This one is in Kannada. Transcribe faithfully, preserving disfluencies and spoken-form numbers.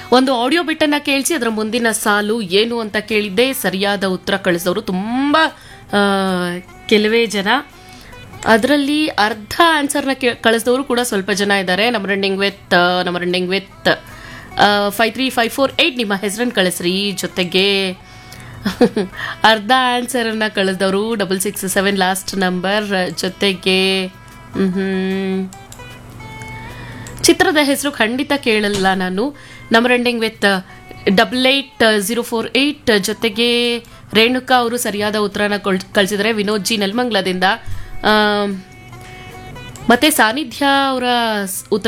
ಒಂದು ಆಡಿಯೋ ಬಿಟ್ಟನ್ನ ಕೇಳಿಸಿ ಅದರ ಮುಂದಿನ ಸಾಲು ಏನು ಅಂತ ಕೇಳಿದ್ದೆ. ಸರಿಯಾದ ಉತ್ತರ ಕಳಿಸಿದವರು ತುಂಬಾ ಆ, ಕೆಲವೇ ಜನ. ಅದರಲ್ಲಿ ಅರ್ಧ ಆನ್ಸರ್ನ ಕಳಿಸಿದವರು ಕೂಡ ಸ್ವಲ್ಪ ಜನ ಇದ್ದಾರೆ. ನಮ್ಮ ರನ್ನಿಂಗ್ ವಿತ್ ನಮ್ಮ running with five three five four eight ನಿಮ್ಮ ಹೆಸರನ್ನು ಕಳಿಸ್ರಿ. ಜೊತೆಗೆ ಅರ್ಧ ಆನ್ಸರ್ ಅನ್ನ ಕಳಿಸಿದವರು double six seven last number. ಜೊತೆಗೆ ಹ್ಮ್ ಚಿತ್ರದ ಹೆಸರು ಖಂಡಿತ ಕೇಳಲ್ಲ ನಾನು. ನಮ್ಮ running with double eight zero four eight. ಜೊತೆಗೆ ರೇಣುಕಾ ಅವರು ಸರಿಯಾದ ಉತ್ತರನ ಕಳಿಸಿದರೆ ವಿನೋದ್ ಜಿ ನೆಲಮಂಗ್ಲದಿಂದ. ಮತ್ತೆ ಸಾನಿಧ್ಯ ಅವರ ಉತ್ತರ